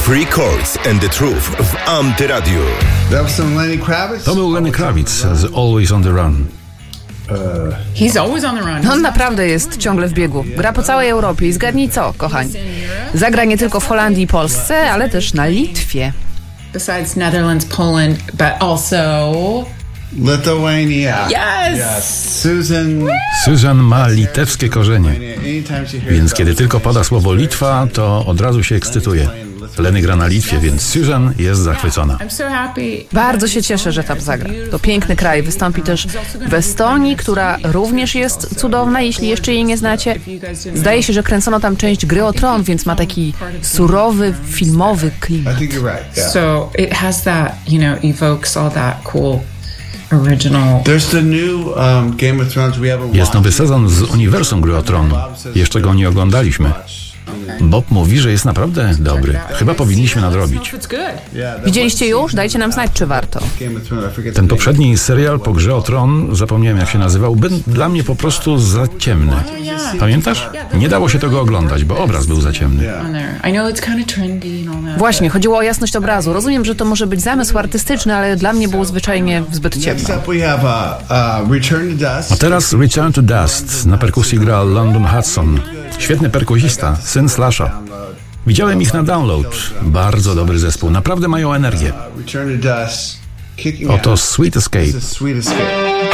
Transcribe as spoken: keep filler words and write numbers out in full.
Free Chords and the Truth w Antyradiu. To był Lenny Kravitz z Always on the Run. He's always on the run. On naprawdę jest ciągle w biegu. Gra po całej Europie i zgadnij co, kochani. Zagra nie tylko w Holandii i Polsce, ale też na Litwie. Besides Netherlands, Poland, but also Lithuania. Yes. Yes. Susan. Susan ma litewskie korzenie, więc kiedy tylko pada słowo Litwa, to od razu się ekscytuje. Lenny gra na Litwie, więc Susan jest zachwycona. I'm so happy. Bardzo się cieszę, że tam zagra. To piękny kraj. Wystąpi też w Estonii, która również jest cudowna, jeśli jeszcze jej nie znacie. Zdaje się, że kręcono tam część Gry o Tron, więc ma taki surowy, filmowy klimat. I think you're right. Yeah. So it has that, you know, evokes all that cool original. There's the new um, Game of Thrones we haven't Jest nowy sezon z uniwersum Gry o Tron. Jeszcze go nie oglądaliśmy. Bob mówi, że jest naprawdę dobry. Chyba powinniśmy nadrobić. It's good. Widzieliście już? Dajcie nam znać, czy warto. Game of Thrones. I forget Ten the poprzedni serial po Grze o Tron, zapomniałem jak się nazywał, był dla mnie po prostu za ciemny. Pamiętasz? Nie dało się tego oglądać, bo obraz był za ciemny. On there. I know it's kind of trendy and all that. Właśnie, chodziło o jasność obrazu. Rozumiem, że to może być zamysł artystyczny, ale dla mnie było zwyczajnie zbyt Next ciemno. up we have uh, uh, Return to Dust. A teraz Return to Dust. Na perkusji gra London Hudson. Świetny perkusista, syn Slasha. Widziałem ich na Download. Bardzo dobry zespół. Naprawdę mają energię. Uh, Return to Dust. Kicking Oto out. Sweet Escape. This is Sweet Escape.